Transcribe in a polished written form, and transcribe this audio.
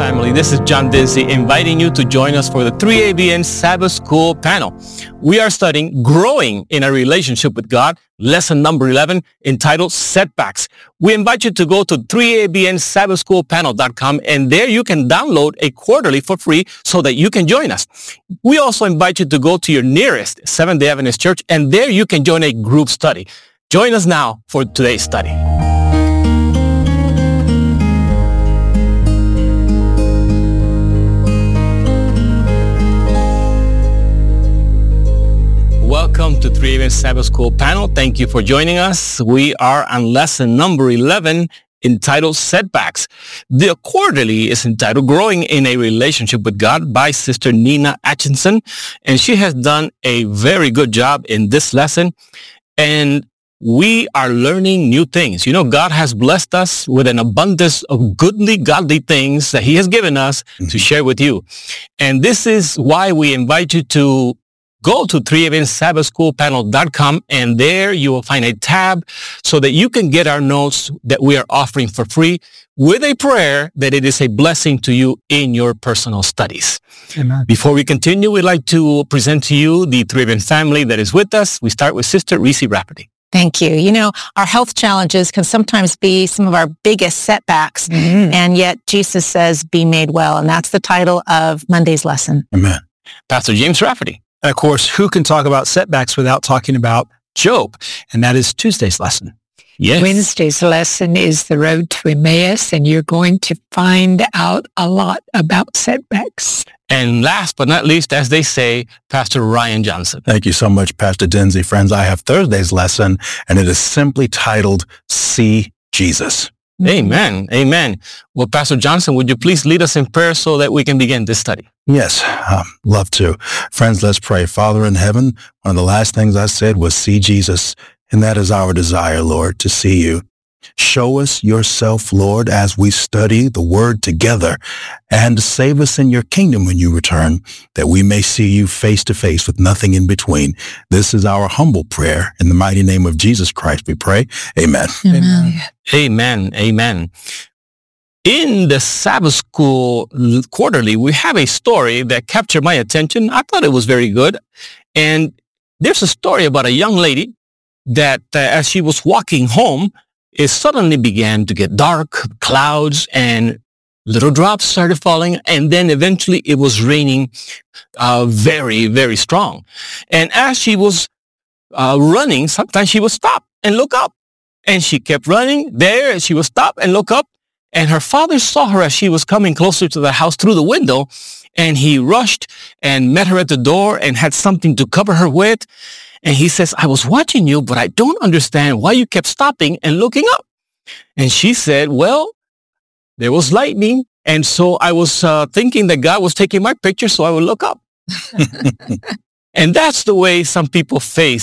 family. This is John Dinsey inviting you to join us for the 3ABN Sabbath School panel. We are studying Growing in a Relationship with God, lesson number 11, entitled Setbacks. We invite you to go to 3ABNSabbathSchoolPanel.com, and there you can download a quarterly for free so that you can join us. We also invite you to go to your nearest Seventh-day Adventist church, and there you can join a group study. Join us now for today's study. Welcome to 3ABN Sabbath School panel. Thank you for joining us. We are on lesson number 11 entitled Setbacks. The quarterly is entitled Growing in a Relationship with God by Sister Nina Atchison, and she has done a very good job in this lesson. And we are learning new things. You know, God has blessed us with an abundance of goodly, godly things that he has given us to share with you. And this is why we invite you to go to 3ABNSabbathSchoolPanel.com, and there you will find a tab so that you can get our notes that we are offering for free with a prayer that it is a blessing to you in your personal studies. Amen. Before we continue, we'd like to present to you the 3ABN family that is with us. We start with Sister Reese Rafferty. Thank you. You know, our health challenges can sometimes be some of our biggest setbacks, and yet Jesus says, be made well. And that's the title of Monday's lesson. Amen. Pastor James Rafferty. And of course, who can talk about setbacks without talking about Job? And that is Tuesday's lesson. Yes. Wednesday's lesson is the road to Emmaus, and you're going to find out a lot about setbacks. And last but not least, as they say, Pastor Ryan Johnson. Thank you so much, Pastor Dinsey. Friends, I have Thursday's lesson, and it is simply titled, See Jesus. Amen. Amen. Well, Pastor Johnson, would you please lead us in prayer so that we can begin this study? Yes, love to. Friends, let's pray. Father in heaven, one of the last things I said was see Jesus, and that is our desire, Lord, to see you. Show us yourself, Lord, as we study the word together, and save us in your kingdom when you return, that we may see you face to face with nothing in between. This is our humble prayer. In the mighty name of Jesus Christ, we pray. Amen. Amen. Amen. Amen. In the Sabbath School quarterly, we have a story that captured my attention. I thought it was very good. And there's a story about a young lady that as she was walking home, it suddenly began to get dark, clouds, and little drops started falling. And then eventually it was raining very, very strong. And as she was running, sometimes she would stop and look up. And she kept running there, and she would stop and look up. And her father saw her as she was coming closer to the house through the window, and he rushed and met her at the door and had something to cover her with. And he says, I was watching you, but I don't understand why you kept stopping and looking up. And she said, well, there was lightning, and so I was thinking that God was taking my picture, so I would look up. And that's the way some people face